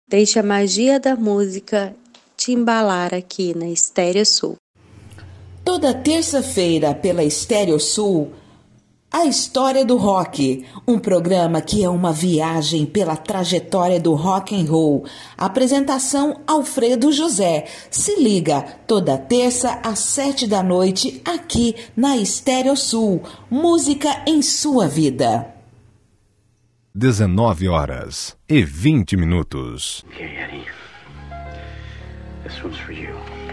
Deixe a magia da música te embalar aqui na Estéreo Sul. Toda terça-feira pela Estéreo Sul, A História do Rock, um programa que é uma viagem pela trajetória do rock and roll. Apresentação Alfredo José. Se liga, toda terça às 7 da noite, aqui na Estéreo Sul. Música em sua vida. 19h20. Okay, Eddie. This one's for you.